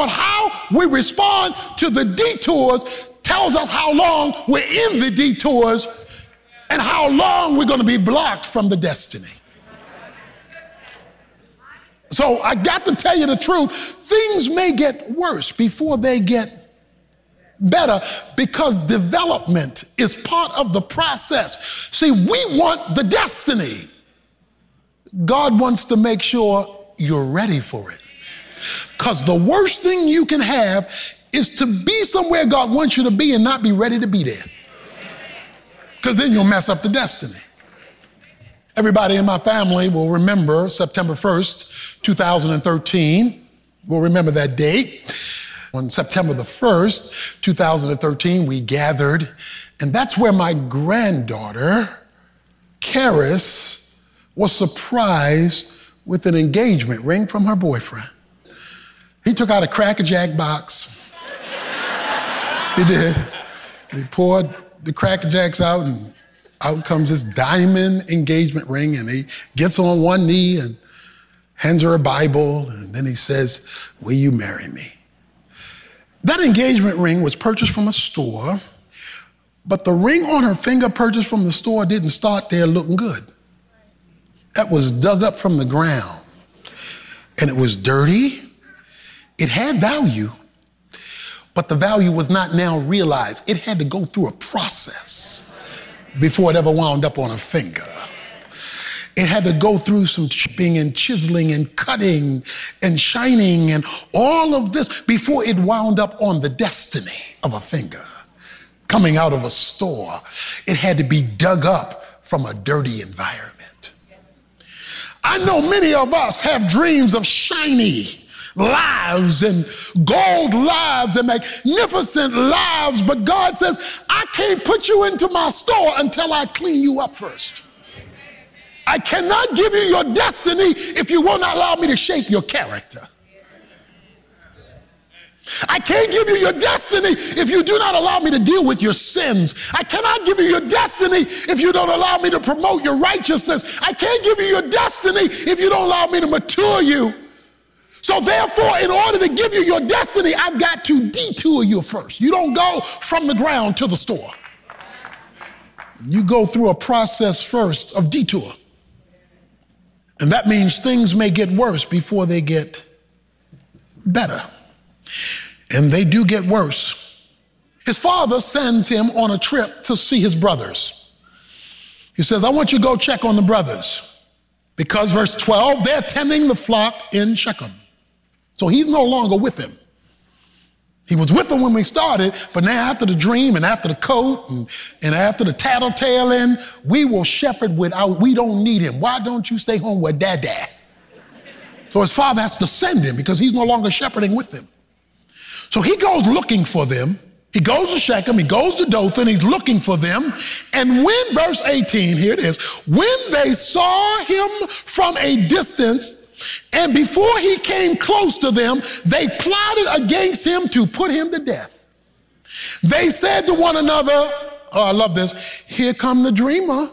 on how we respond to the detours tells us how long we're in the detours and how long we're going to be blocked from the destiny. So I got to tell you the truth. Things may get worse before they get better because development is part of the process. See, we want the destiny. God wants to make sure you're ready for it. Because the worst thing you can have is to be somewhere God wants you to be and not be ready to be there. Because then you'll mess up the destiny. Everybody in my family will remember September 1st, 2013. We'll remember that date. On September the 1st, 2013, we gathered, and that's where my granddaughter, Karis, was surprised with an engagement ring from her boyfriend. He took out a Cracker Jack box. He did. He poured the Cracker Jacks out, and out comes this diamond engagement ring, and he gets on one knee and hands her a Bible, and then he says, "Will you marry me?" That engagement ring was purchased from a store, but the ring on her finger purchased from the store didn't start there looking good. That was dug up from the ground, and it was dirty. It had value, but the value was not now realized. It had to go through a process before it ever wound up on a finger. It had to go through some chipping and chiseling and cutting and shining and all of this before it wound up on the destiny of a finger coming out of a store. It had to be dug up from a dirty environment. I know many of us have dreams of shiny lives and gold lives and magnificent lives, but God says, I can't put you into my store until I clean you up first. I cannot give you your destiny if you will not allow me to shape your character. I can't give you your destiny if you do not allow me to deal with your sins. I cannot give you your destiny if you don't allow me to promote your righteousness. I can't give you your destiny if you don't allow me to mature you. So therefore, in order to give you your destiny, I've got to detour you first. You don't go from the ground to the store. You go through a process first of detour. And that means things may get worse before they get better. And they do get worse. His father sends him on a trip to see his brothers. He says, I want you to go check on the brothers. Because verse 12, they're tending the flock in Shechem. So he's no longer with them. He was with them when we started, but now after the dream and after the coat and after the tattletailing, we will shepherd without, we don't need him. Why don't you stay home with Dad? So his father has to send him because he's no longer shepherding with them. So he goes looking for them. He goes to Shechem, he goes to Dothan, he's looking for them. And when, verse 18, here it is, when they saw him from a distance, and before he came close to them, they plotted against him to put him to death. They said to one another, oh, I love this, here come the dreamer.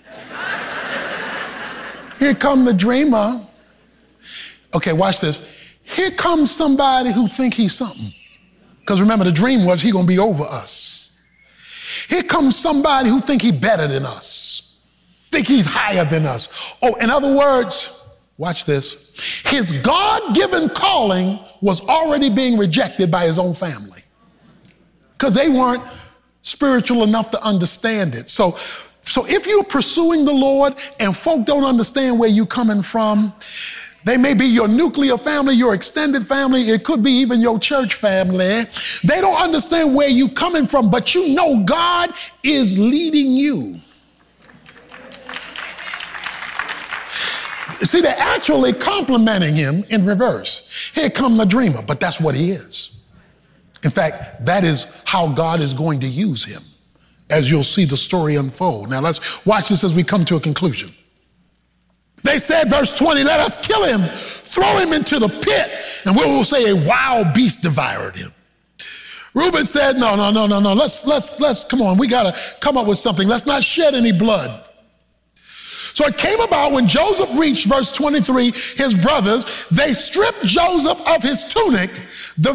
Here come the dreamer. Okay, watch this. Here comes somebody who think he's something. Because remember, the dream was he gonna be over us. Here comes somebody who think he better than us. Think he's higher than us. Oh, in other words, watch this. His God-given calling was already being rejected by his own family because they weren't spiritual enough to understand it. So if you're pursuing the Lord and folk don't understand where you're coming from, they may be your nuclear family, your extended family, it could be even your church family. They don't understand where you're coming from, but you know God is leading you. See, they're actually complimenting him in reverse. Here come the dreamer, but that's what he is. In fact, that is how God is going to use him, as you'll see the story unfold. Now let's watch this as we come to a conclusion. They said, verse 20, let us kill him, throw him into the pit, and we will say a wild beast devoured him. Reuben said, no, let's come on, we gotta come up with something. Let's not shed any blood. So it came about when Joseph reached verse 23, his brothers, they stripped Joseph of his tunic, the